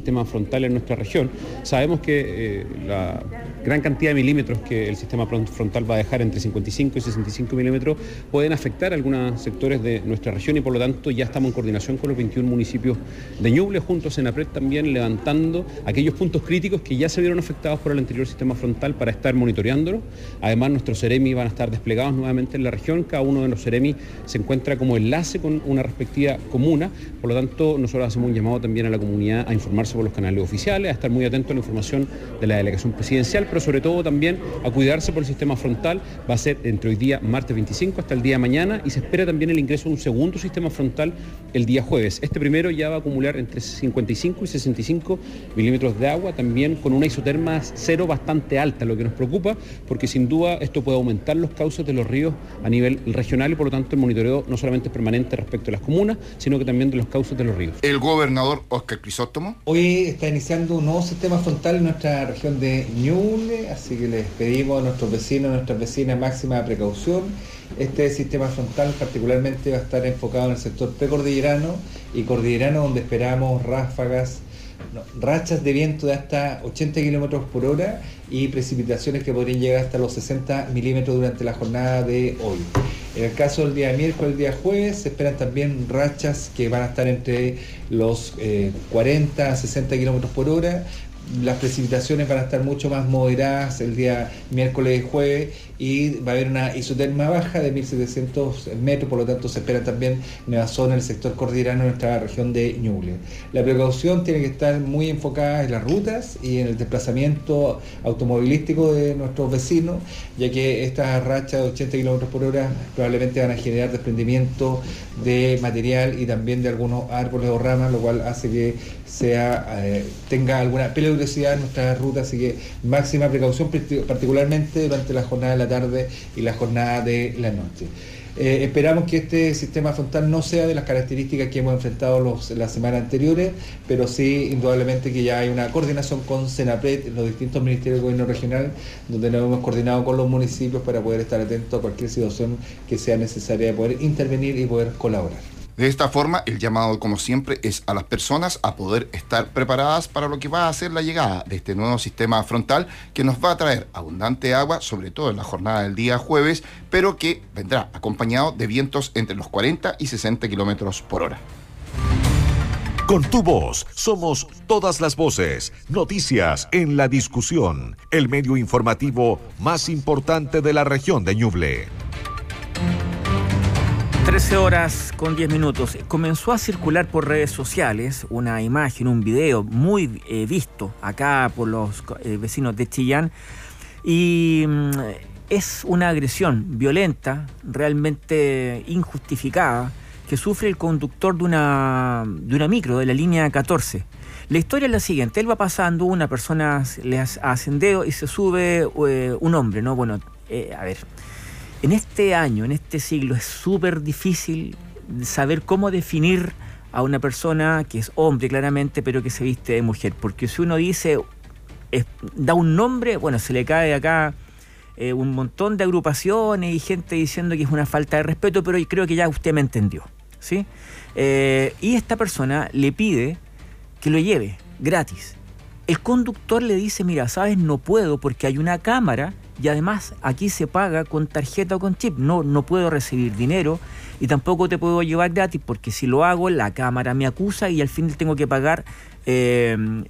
sistema frontal en nuestra región. Sabemos que la gran cantidad de milímetros que el sistema frontal va a dejar, entre 55 y 65 milímetros, pueden afectar a algunos sectores de nuestra región y por lo tanto ya estamos en coordinación con los 21 municipios de Ñuble, junto a Senapred también, levantando aquellos puntos críticos que ya se vieron afectados por el anterior sistema frontal para estar monitoreándolo. Además, nuestros CEREMI van a estar desplegados nuevamente en la región. Cada uno de los CEREMI se encuentra como enlace con una respectiva comuna. Por lo tanto, nosotros hacemos un llamado también a la comunidad a informarse por los canales oficiales, a estar muy atentos a la información de la delegación presidencial, pero sobre todo también a cuidarse por el sistema frontal. Va a ser entre hoy día, martes 25, hasta el día de mañana, y se espera también el ingreso de un segundo sistema frontal el día jueves. Este primero ya va a acumular entre 55 y 65 milímetros de agua, también con una isoterma cero bastante alta, lo que nos preocupa, porque sin duda esto puede aumentar los cauces de los ríos a nivel regional y por lo tanto el monitoreo no solamente es permanente respecto a las comunas, sino que también de los cauces de los ríos. El gobernador Óscar Crisóstomo. Hoy está iniciando un nuevo sistema frontal en nuestra región de Ñuble, así que les pedimos a nuestros vecinos, a nuestras vecinas máxima precaución. Este sistema frontal particularmente va a estar enfocado en el sector precordillerano y cordillerano, donde esperamos rachas de viento de hasta 80 kilómetros por hora y precipitaciones que podrían llegar hasta los 60 milímetros durante la jornada de hoy. En el caso del día miércoles, el día jueves, se esperan también rachas que van a estar entre los 40 a 60 kilómetros por hora. Las precipitaciones van a estar mucho más moderadas el día miércoles y jueves y va a haber una isoterma baja de 1.700 metros, por lo tanto se espera también nevazón en el sector cordillerano de nuestra región de Ñuble. La precaución tiene que estar muy enfocada en las rutas y en el desplazamiento automovilístico de nuestros vecinos, ya que estas rachas de 80 km por hora probablemente van a generar desprendimiento de material y también de algunos árboles o ramas, lo cual hace que tenga alguna peligrosidad en nuestra ruta, así que máxima precaución, particularmente durante la jornada de la tarde y la jornada de la noche. Esperamos que este sistema frontal no sea de las características que hemos enfrentado las semanas anteriores, pero sí, indudablemente, que ya hay una coordinación con Senapred, los distintos ministerios del gobierno regional, donde nos hemos coordinado con los municipios para poder estar atentos a cualquier situación que sea necesaria de poder intervenir y poder colaborar. De esta forma, el llamado, como siempre, es a las personas a poder estar preparadas para lo que va a ser la llegada de este nuevo sistema frontal que nos va a traer abundante agua, sobre todo en la jornada del día jueves, pero que vendrá acompañado de vientos entre los 40 y 60 kilómetros por hora. Con tu voz, somos todas las voces. Noticias en la discusión. El medio informativo más importante de la región de Ñuble. 13 horas con 10 minutos. Comenzó a circular por redes sociales una imagen, un video muy visto acá por los vecinos de Chillán y es una agresión violenta, realmente injustificada, que sufre el conductor de una micro de la línea 14. La historia es la siguiente: él va pasando, una persona le hacen dedo y se sube un hombre, ¿no? Bueno, a ver... En este año, en este siglo, es súper difícil saber cómo definir a una persona que es hombre claramente, pero que se viste de mujer. Porque si uno dice, da un nombre, bueno, se le cae acá un montón de agrupaciones y gente diciendo que es una falta de respeto, pero yo creo que ya usted me entendió, ¿sí? Y esta persona le pide que lo lleve gratis. El conductor le dice, mira, sabes, no puedo porque hay una cámara y además aquí se paga con tarjeta o con chip. No puedo recibir dinero y tampoco te puedo llevar gratis porque si lo hago la cámara me acusa y al final tengo que pagar el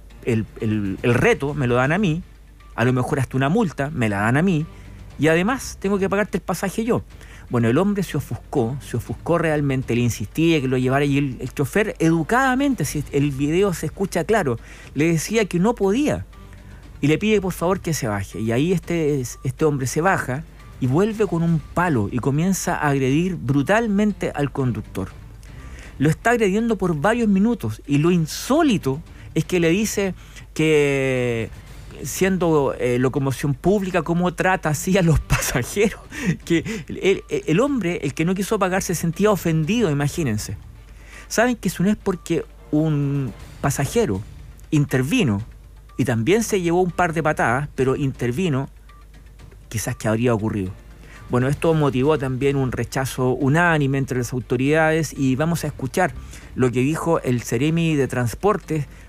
reto, me lo dan a mí, a lo mejor hasta una multa, me la dan a mí y además tengo que pagarte el pasaje yo. Bueno, el hombre se ofuscó realmente, le insistía que lo llevara y el chofer educadamente, si el video se escucha claro, le decía que no podía y le pide por favor que se baje. Y ahí este hombre se baja y vuelve con un palo y comienza a agredir brutalmente al conductor. Lo está agrediendo por varios minutos y lo insólito es que le dice que, siendo locomoción pública, cómo trata así a los pasajeros, que el hombre, el que no quiso pagar, se sentía ofendido, imagínense. Saben que eso no es porque un pasajero intervino y también se llevó un par de patadas, pero intervino, quizás que habría ocurrido. Bueno, esto motivó también un rechazo unánime entre las autoridades y vamos a escuchar lo que dijo el Ceremi de Transportes